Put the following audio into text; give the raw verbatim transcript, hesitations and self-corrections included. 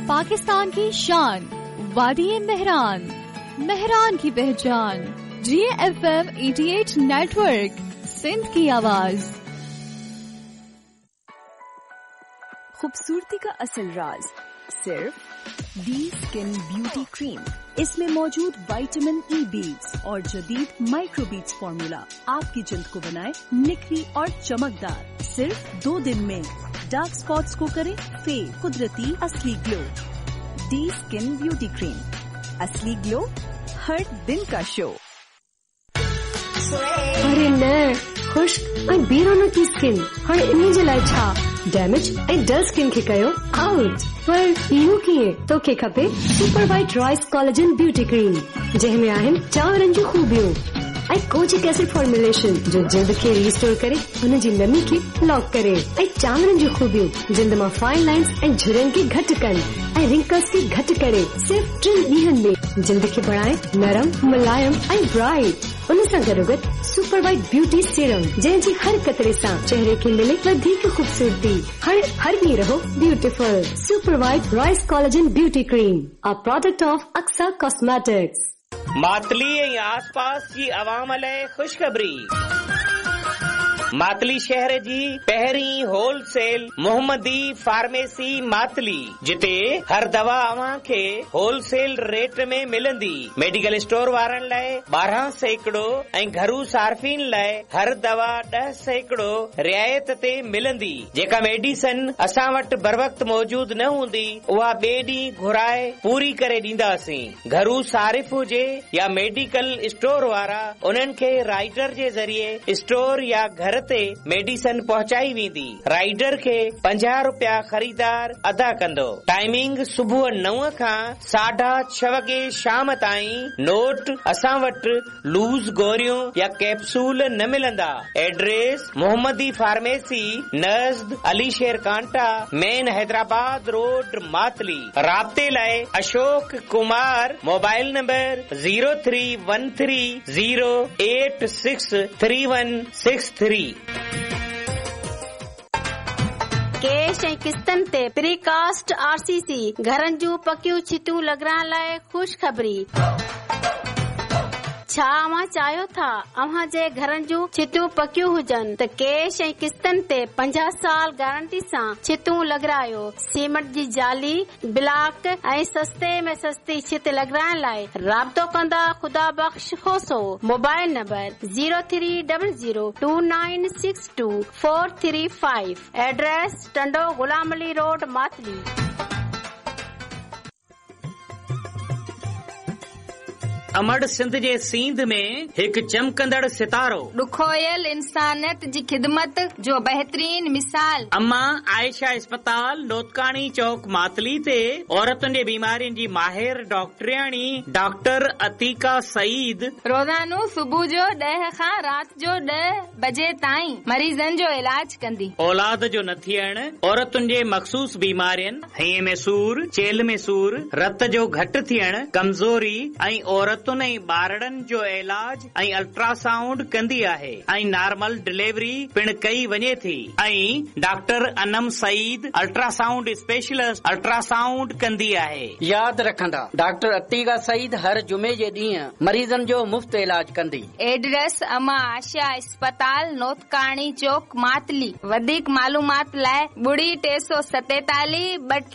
पाकिस्तान की शान, वादी मेहरान, मेहरान की पहचान, जी एफ एम अठासी नेटवर्क, सिंध की आवाज। खूबसूरती का असल राज सिर्फ डी स्किन ब्यूटी क्रीम। इसमें मौजूद विटामिन ई बीट्स और जदीद माइक्रो बीट्स फॉर्मूला आपकी जल्द को बनाए निखरी और चमकदार। सिर्फ दो दिन में डार्क स्पॉट्स को करे फेड, कुदरती असली glow. D skin beauty cream, असली ग्लो हर दिन का शो। अरे न खुश्क ऐं बेरोनो की स्किन हाणे इन जे लाइ छा डैमेज ऐं डल स्किन खे कयो आउट। पर इहो कीअं? तोखे खपे super white rice collagen beauty cream, जंहिंमें आहिनि चांवरनि जूं खूबियूं ऐं कोजिक एसिड फॉर्मुलेशन जो जिल्द खे रिस्टोर करे हुन जी नमी खे लॉक करे, ऐं चांवरनि जूं खूबियूं जिल्द मां फाइन लाइन्स ऐं झुरियुनि खे घटि कनि ऐं रिंकल्स खे घटि करे सिर्फ टिनि ॾींहनि में जिल्द खे बणाए नरम, मुलायम ऐं ब्राइट। उन सां गॾोगॾु सुपर वाइट ब्यूटी सीरम, जंहिंजी हर कतरे सां चेहरे खे मिले वधीक खूबसूरती। हर हर ॾींहुं रहो beautiful. Super white rice collagen beauty cream, a product of Aqsa cosmetics. Matali ऐं आसपास जी अवाम लाइ ख़ुशख़बरी। मातली शहर जी पहिरीं होलसेल मोहम्मदी फार्मेसी मातली, जिते हर दवा अव्हां खे होलसेल रेट में मिलंदी। मेडिकल स्टोर वारनि लाइ ॿारहं सैकड़ो ऐं घरू सार्फिन लाइ हर दवा ॾह सैकड़ो रियायत ते मिलंदी। जेका मेडिसन असां वटि बर वक्त मौजूद न हूंदी उहा ॿिए ॾींहुं घुराए पूरी करे ॾींदासीं। घरू सारिफ हुजे या मेडिकल स्टोर वारा उन्हनि खे राइडर जे ज़रिए स्टोर या घर ते मेडिसन पहुचाई वेंदी। राइडर खे पंजाह रुपया ख़रीदार अदा कंदो। टाइमिंग सुबुह नव खां साढा छह वगे शाम ताईं। नोट असां वटि लूज़ गोरियूं या कैप्सूल न मिलंदा। एड्रेस मोहम्मदी फार्मेसी नज़द अली शेर कांटा, मेन हैदराबाद रोड, मातली। राब्ते लाइ Ashok Kumar, mobile number zero three one three zero eight six three one six three. Cash ऐं किस्तनि ते प्रीकास्ट आर सी सी घरनि जूं पकियूं छिटियूं लॻाइण लाइ ख़ुशख़बरी। छा अव्हां चाहियो था अव्हां जे घरनि जूं छिटियूं पकियूं हुजनि त कैश ऐं किस्तनि ते पंजाह साल गारंटी सां छिटियूं लॻारायो। सीमेंट जी जाली, ब्लॉक ऐं सस्ते में सस्ती छित लॻाइण लाइ राब्तो कंदा ख़ुदा बख़्श खोसो। Mobile number zero three double zero two nine six two four three five. Address Tando Ghulam Ali road, Matali. अमड़ Sindh जे सींध में हिकु चमकंदड़ सितारो, ॾुखोयल इंसानियत जी ख़िदमत जो बहितरीन मिसाल। अम्मा आयशा अस्पताल, लोतकानी चौक, मातली ते औरतुनि जे बीमारियुनि जी माहिर डॉक्टरियाणी डॉक्टर अतीका सईद रोज़ानो सुबुह जो ॾह खां राति जो ॾह बजे ताईं मरीज़नि जो इलाज कंदी। औलाद जो न थियण, औरतुनि जे मख़सूस बीमारियुनि, हईअ में सूर, चेल में सूर, रत जो घटि थियण, कमज़ोरी ऐं औरत ऐं ॿारड़नि जो इलाज ऐं अल्ट्रासाउंड कंदी आहे ऐं नॉर्मल डिलीवरी पिण कई वञे थी। ऐं doctor Anam Saeed ultrasound specialist ultrasound कंदी आहे। यादि रखंदा डॉक्टर अतीका सईद हर जुमे जे ॾींहुं मरीज़नि जो मुफ़्त इलाज कंदी। एड्रेस अमा आशा अस्पताल, नोतकानी चौक, मातली। वधीक मालूमात लाइ ॿुड़ी टे सौ सतेतालीह ॿ